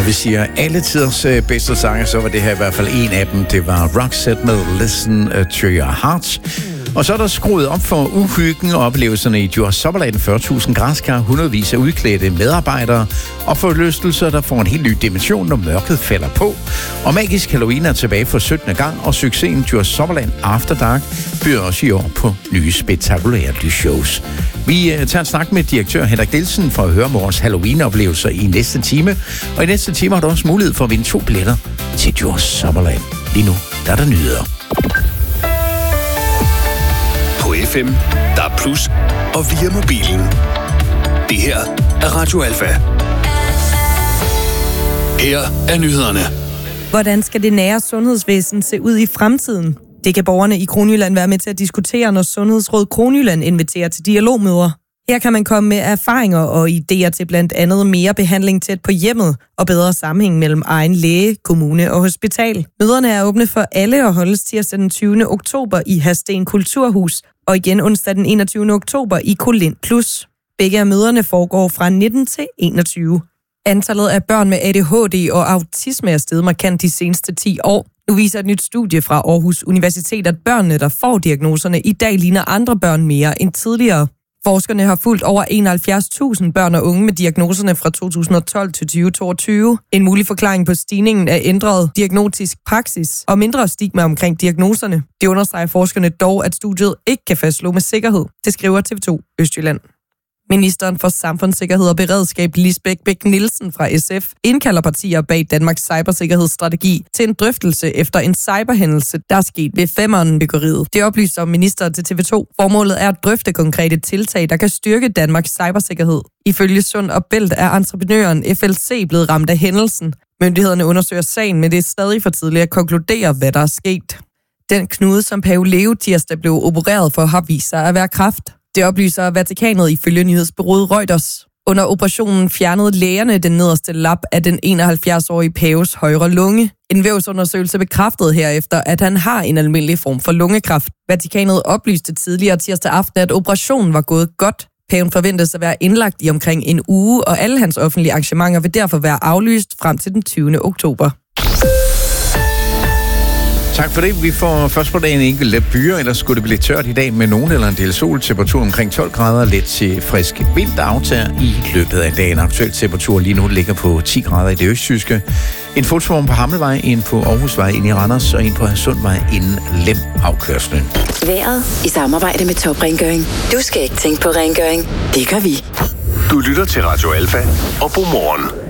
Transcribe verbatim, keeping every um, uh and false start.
vi siger alle tiders øh, bedste sange, så var det her i hvert fald en af dem. Det var Roxette med Listen uh, to Your Heart. Og så er der skruet op for uhyggen og oplevelserne i Djurs Sommerland. fyrre tusind græskar, hundredvis af udklædte medarbejdere og forlystelser, der får en helt ny dimension, når mørket falder på. Og Magisk Halloween er tilbage for syttende gang, og succesen Djurs Sommerland After Dark byder også i år på nye spektakulære lysshows. Vi uh, tager en snak med direktør Henrik Nielsen for at høre om vores Halloween-oplevelser i næste time. Og i næste time har du også mulighed for at vinde to billetter til Djurs Sommerland. Lige nu, der er der nyheder. På F M, der er plus, og via mobilen. Det her er Radio Alfa. Her er nyhederne. Hvordan skal det nære sundhedsvæsen se ud i fremtiden? Det kan borgerne i Kronjylland være med til at diskutere, når Sundhedsråd Kronjylland inviterer til dialogmøder. Her kan man komme med erfaringer og idéer til blandt andet mere behandling tæt på hjemmet og bedre sammenhæng mellem egen læge, kommune og hospital. Møderne er åbne for alle og holdes tirsdag den tyvende oktober i Hadsten Kulturhus og igen onsdag den enogtyvende oktober i Kolind Plus. Begge af møderne foregår fra nitten til enogtyve. Antallet af børn med A D H D og autisme er steget markant de seneste ti år. Nu viser et nyt studie fra Aarhus Universitet, at børnene, der får diagnoserne, i dag ligner andre børn mere end tidligere. Forskerne har fulgt over enoghalvfjerds tusind børn og unge med diagnoserne fra to tusind og tolv til tyve toogtyve. En mulig forklaring på stigningen er ændret diagnostisk praksis og mindre stigma omkring diagnoserne. Det understreger forskerne dog, at studiet ikke kan fastslå med sikkerhed. Det skriver T V to Østjylland. Ministeren for Samfundssikkerhed og Beredskab, Lisbeth Bech-Nielsen fra S F, indkalder partier bag Danmarks cybersikkerhedsstrategi til en drøftelse efter en cyberhændelse, der er sket ved Femern-byggeriet. Det oplyser ministeren til T V to. Formålet er at drøfte konkrete tiltag, der kan styrke Danmarks cybersikkerhed. Ifølge Sund og Bælt er entreprenøren F L C blevet ramt af hændelsen. Myndighederne undersøger sagen, men det er stadig for tidligt at konkludere, hvad der er sket. Den knude, som Pave Leo tirsdag blev opereret for, har vist sig at være kræft. Det oplyser Vatikanet ifølge nyhedsbureauet Reuters. Under operationen fjernede lægerne den nederste lap af den enoghalvfjerds-årige paves højre lunge. En vævsundersøgelse bekræftede herefter, at han har en almindelig form for lungekræft. Vatikanet oplyste tidligere tirsdag aften, at operationen var gået godt. Paven forventes at være indlagt i omkring en uge, og alle hans offentlige arrangementer vil derfor være aflyst frem til den tyvende oktober. Tak for det. Vi får først på dagen enkelte byer, ellers skulle det blive tørt i dag med nogen eller en del sol. Temperatur omkring tolv grader, let til frisk vind, der aftager i løbet af dagen. Aktuel temperatur lige nu ligger på ti grader i det østjyske. En fotovogn på Hammelvej, en på Aarhusvej ind i Randers og en på Hadsundvej inden Lem-afkørslen. Vejret i samarbejde med Top Rengøring. Du skal ikke tænke på rengøring. Det gør vi. Du lytter til Radio Alfa og Godmorgen.